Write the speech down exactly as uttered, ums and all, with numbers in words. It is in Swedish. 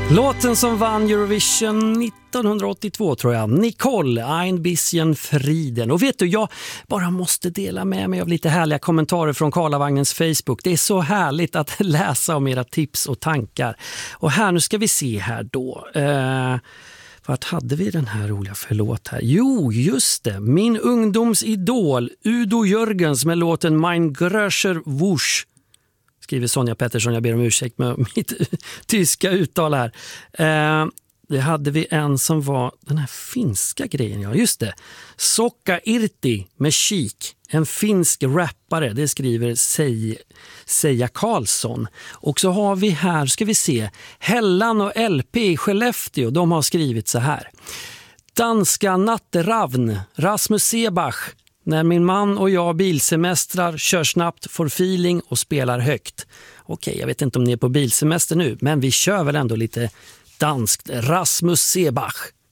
Låten som vann Eurovision nittonhundraåttiotvå tror jag. Nicole, Ein bisschen Frieden. Och vet du, jag bara måste dela med mig av lite härliga kommentarer från Karlavagnens Facebook. Det är så härligt att läsa om era tips och tankar. Och här, nu ska vi se här då. Eh, vart hade vi den här roliga förlåt här? Jo, just det. Min ungdomsidol Udo Jörgens med låten Mein Gröscher Wusch. Skriver Sonja Pettersson, jag ber om ursäkt med mitt tyska uttal här. Eh, det hade vi en som var den här finska grejen, ja just det. Sokka Irti med Kik, en finsk rappare, det skriver Sei, Seja Karlsson. Och så har vi här, ska vi se, Hellan och L P i Skellefteå, de har skrivit så här. Danska Natteravn, Rasmus Sebach. När min man och jag bilsemestrar, kör snabbt, får feeling och spelar högt. Okej, jag vet inte om ni är på bilsemester nu, men vi kör väl ändå lite danskt. Rasmus Sebach.